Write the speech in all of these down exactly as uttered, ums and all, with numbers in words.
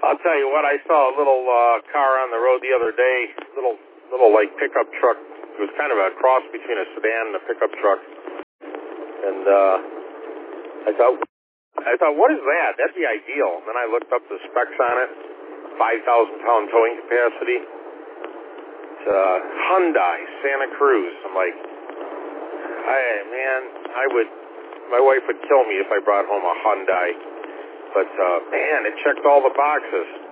I'll tell you what, I saw a little uh, car on the road the other day, little, little like pickup truck. It was kind of a cross between a sedan and a pickup truck. And uh, I thought, I thought, what is that? That'd be ideal. And then I looked up the specs on it, five thousand pound towing capacity. It's a Hyundai Santa Cruz. I'm like, hey, man, I would, my wife would kill me if I brought home a Hyundai. But, uh, man, it checked all the boxes.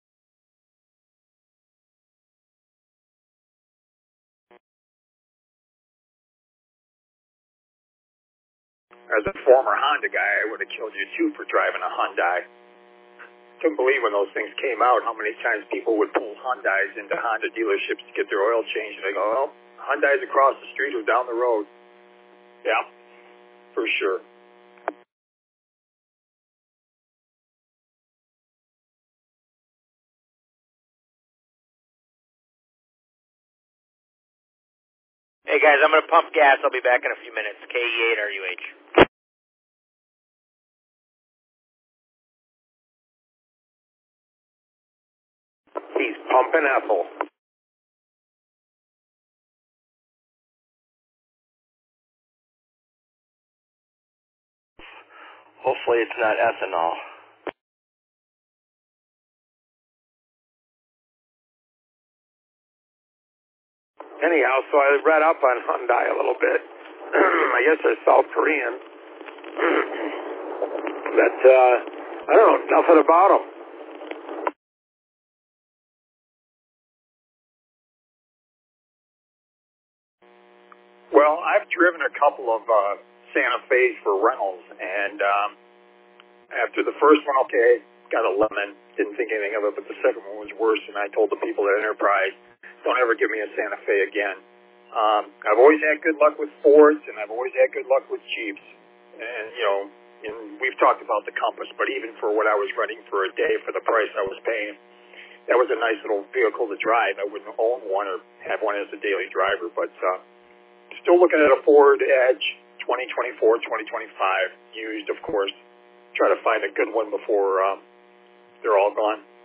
As a former Honda guy, I would have killed you too for driving a Hyundai. Couldn't believe when those things came out how many times people would pull Hyundais into Honda dealerships to get their oil changed. And they go, oh, Hyundai's across the street or down the road. Yeah, for sure. Hey guys, I'm going to pump gas. I'll be back in a few minutes. K E eight R U H. He's pumping ethyl. Hopefully it's not ethanol. Anyhow, so I read up on Hyundai a little bit. I guess they're South Korean. But, uh, I don't know nothing about them. Well, I've driven a couple of uh, Santa Fe's for rentals, and um, after the first one, okay, got a lemon, didn't think anything of it, but the second one was worse, and I told the people at Enterprise, don't ever give me a Santa Fe again. Um, I've always had good luck with Fords, and I've always had good luck with Jeeps. And, you know, and we've talked about the Compass, but even for what I was renting for a day for the price I was paying, that was a nice little vehicle to drive. I wouldn't own one or have one as a daily driver, but uh, still looking at a Ford Edge twenty twenty-four, twenty twenty-five, used, of course. Try to find a good one before um, they're all gone.